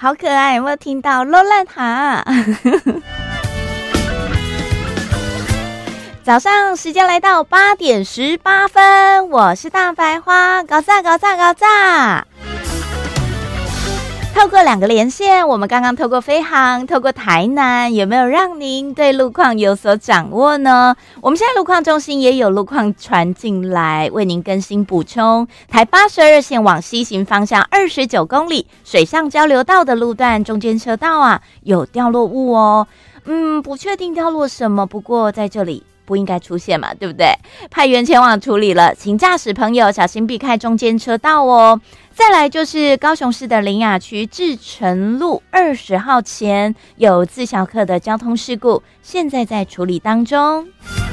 好可爱，有没有听到罗兰塔？早上时间来到8点18分，我是大白花，搞炸搞炸搞炸。透过2个连线，我们刚刚透过飞航，透过台南，有没有让您对路况有所掌握呢？我们现在路况中心也有路况传进来，为您更新补充。台82线往西行方向29公里水上交流道的路段中间车道啊，有掉落物哦。不确定掉落什么，不过在这里不应该出现嘛，对不对？派员前往处理了，请驾驶朋友小心避开中间车道哦。再来就是高雄市的苓雅区至诚路20号前有自小客的交通事故，现在在处理当中。